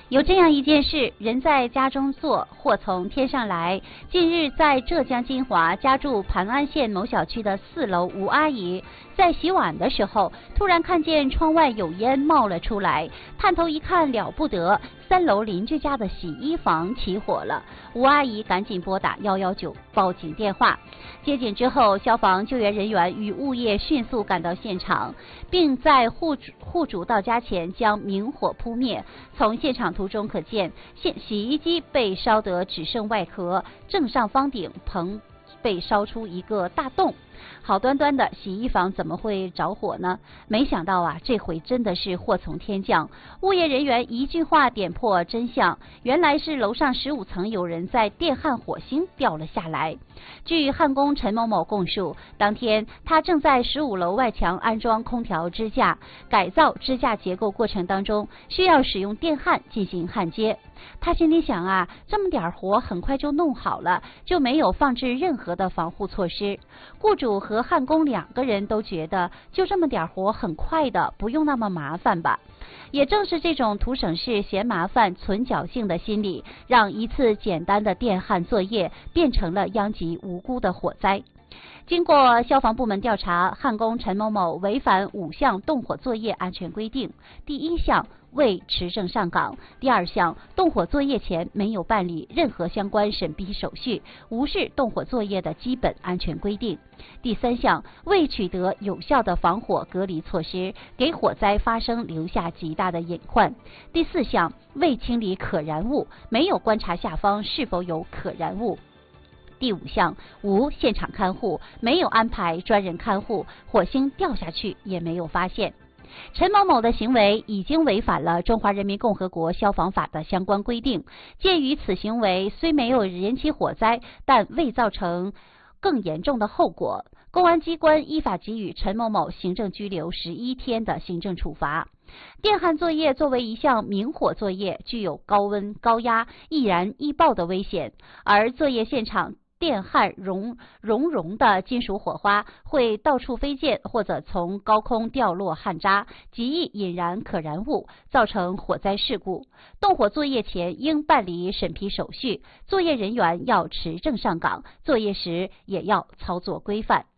有这样一件事，人在家中坐，祸从天上来。近日，在浙江金华家住盘安县某小区的4楼吴阿姨，在洗碗的时候，突然看见窗外有烟冒了出来，探头一看，了不得，3楼邻居家的洗衣房起火了。吴阿姨赶紧拨打119报警电话。接警之后，消防救援人员与物业迅速赶到现场，并在户主到家前将明火扑灭。从现场图中可见，洗衣机被烧得只剩外壳，正上方顶棚被烧出一个大洞。好端端的洗衣房怎么会着火呢？没想到啊，这回真的是祸从天降。物业人员一句话点破真相，原来是楼上15层有人在电焊火星掉了下来。据焊工陈某某供述，当天他正在15楼外墙安装空调支架，改造支架结构过程当中需要使用电焊进行焊接。他心里想啊，这么点活很快就弄好了，就没有放置任何的防护措施。雇主和焊工2个人都觉得就这么点活很快的，不用那么麻烦吧。也正是这种图省事嫌麻烦存侥幸的心理，让一次简单的电焊作业变成了殃及无辜的火灾。经过消防部门调查，焊工陈某某违反5项动火作业安全规定。第1项，未持证上岗；第2项，动火作业前没有办理任何相关审批手续，无视动火作业的基本安全规定；第3项，未取得有效的防火隔离措施，给火灾发生留下极大的隐患；第4项，未清理可燃物，没有观察下方是否有可燃物；第5项，无现场看护，没有安排专人看护，火星掉下去也没有发现。陈某某的行为已经违反了《中华人民共和国消防法》的相关规定。鉴于此行为虽没有引起火灾，但未造成更严重的后果，公安机关依法给予陈某某行政拘留11天的行政处罚。电焊作业作为一项明火作业，具有高温、高压、易燃易爆的危险，而作业现场电焊熔的金属火花会到处飞溅，或者从高空掉落焊渣，极易引燃可燃物，造成火灾事故。动火作业前应办理审批手续，作业人员要持证上岗，作业时也要操作规范。